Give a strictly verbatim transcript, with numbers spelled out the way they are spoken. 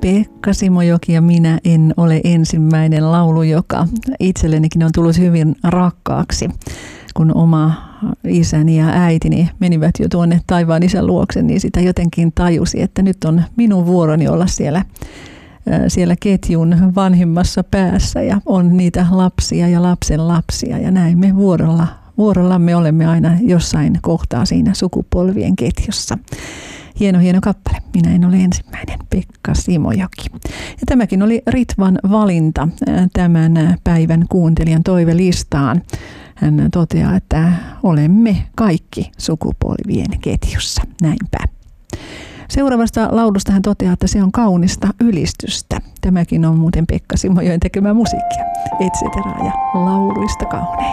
Pekka Simojoki ja Minä en ole ensimmäinen laulu, joka itsellenikin on tullut hyvin rakkaaksi, kun oma isäni ja äitini menivät jo tuonne taivaan isän luokse, niin sitä jotenkin tajusi, että nyt on minun vuoroni olla siellä, siellä ketjun vanhimmassa päässä ja on niitä lapsia ja lapsen lapsia ja näin me vuorolla, vuorollamme olemme aina jossain kohtaa siinä sukupolvien ketjussa. Hieno, hieno kappale. Minä en ole ensimmäinen. Pekka Simojoki. Ja tämäkin oli Ritvan valinta tämän päivän kuuntelijan toivelistaan. Hän toteaa, että olemme kaikki sukupolvien ketjussa. Näinpä. Seuraavasta laulusta hän toteaa, että se on kaunista ylistystä. Tämäkin on muuten Pekka Simojoen tekemää musiikkia. Et cetera ja lauluista kaunein.